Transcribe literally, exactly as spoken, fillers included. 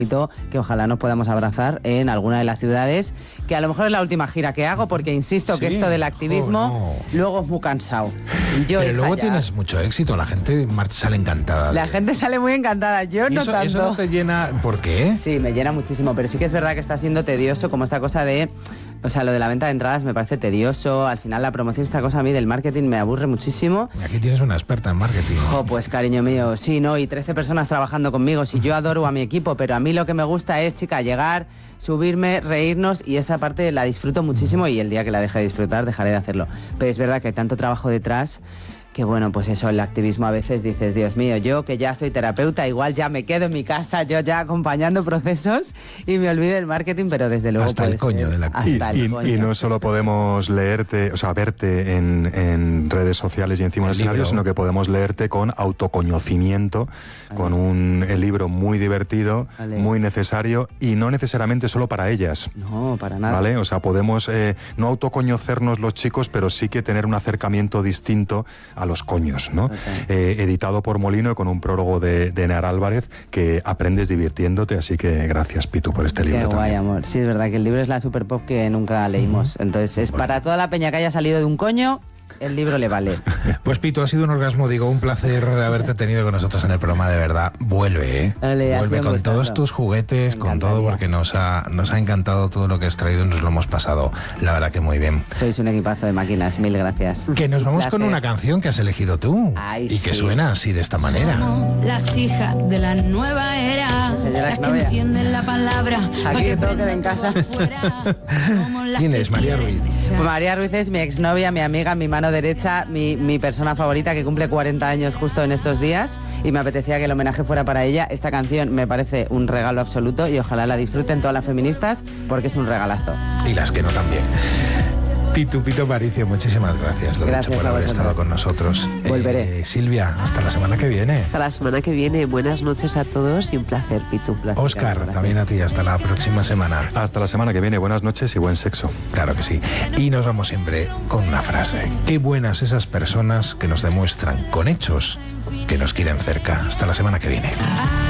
que ojalá nos podamos abrazar en alguna de las ciudades, que a lo mejor es la última gira que hago, porque insisto sí, que esto del activismo oh, no. luego es muy cansado. Yo, Pero luego ya, tienes mucho éxito, la gente sale encantada. La de... gente sale muy encantada, yo ¿Y no eso, tanto. ¿Eso no te llena? ¿Por qué? Sí, me llena muchísimo, pero sí que es verdad que está siendo tedioso, como esta cosa de... O sea, lo de la venta de entradas me parece tedioso. Al final la promoción, esta cosa a mí del marketing me aburre muchísimo. Aquí tienes una experta en marketing. Jo, pues cariño mío, sí, no, y trece personas trabajando conmigo. Si yo adoro a mi equipo, pero a mí lo que me gusta es, chica, llegar, subirme, reírnos, y esa parte la disfruto muchísimo, y el día que la deje de disfrutar dejaré de hacerlo. Pero es verdad que hay tanto trabajo detrás que bueno, pues eso, el activismo a veces dices, Dios mío, yo que ya soy terapeuta, igual ya me quedo en mi casa, yo ya acompañando procesos y me olvido del marketing, pero desde luego... Hasta el coño del activismo. Y, y, y no solo podemos leerte, o sea, verte en, en redes sociales y encima del escenario, sino que podemos leerte con autoconocimiento, vale. con un el libro muy divertido, vale. muy necesario, y no necesariamente solo para ellas. No, para nada. ¿Vale? O sea, podemos eh, no autoconocernos los chicos, pero sí que tener un acercamiento distinto a los coños, ¿no? Okay. Eh, editado por Molino, con un prólogo de, de Nara Álvarez, que aprendes divirtiéndote, así que gracias, Pitu, por este libro. Qué guay, también. amor. Sí, es verdad que el libro es la super pop que nunca leímos. Entonces, es bueno. para toda la peña que haya salido de un coño, el libro le vale. Pues Pitu, ha sido un orgasmo, digo, un placer haberte tenido con nosotros en el programa, de verdad. Vuelve, ¿eh? Vale, Vuelve con todos tus juguetes, con todo, porque nos ha, nos ha encantado todo lo que has traído, nos lo hemos pasado, la verdad que muy bien. Sois un equipazo de máquinas, mil gracias. Que nos vamos con una canción que has elegido tú. Ay, y que sí. suena así, de esta manera. Somos las hijas de la nueva era, las que encienden la palabra. Aquí que todo queda en casa. ¿Quién es María Ruiz? Pues María Ruiz es mi exnovia, mi amiga, mi mano derecha, mi, mi persona favorita, que cumple cuarenta años justo en estos días, y me apetecía que el homenaje fuera para ella. Esta canción me parece un regalo absoluto y ojalá la disfruten todas las feministas, porque es un regalazo. Y las que no también. Pitu, Pitu Aparicio, muchísimas gracias, lo gracias dicho, por haber estado con nosotros. Volveré. Eh, Silvia, hasta la semana que viene. Hasta la semana que viene. Buenas noches a todos y un placer, Pitu. Placer, Óscar, gracias. también a ti, hasta la próxima semana. Hasta la semana que viene, buenas noches y buen sexo. Claro que sí. Y nos vamos siempre con una frase. Qué buenas esas personas que nos demuestran con hechos que nos quieren cerca. Hasta la semana que viene.